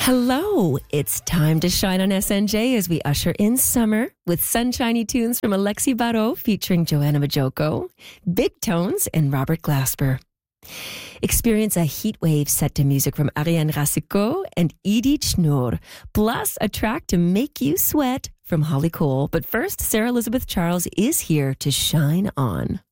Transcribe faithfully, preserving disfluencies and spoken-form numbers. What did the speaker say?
Hello, it's time to shine on S N J as we usher in summer with sunshiny tunes from Alexi Barreau featuring Joanna Majoko, Big Tones, and Robert Glasper. Experience a heat wave set to music from Ariane Racicot and Edith Schnur, plus a track to make you sweat from Holly Cole. But first, Sarah Elizabeth Charles is here to shine on.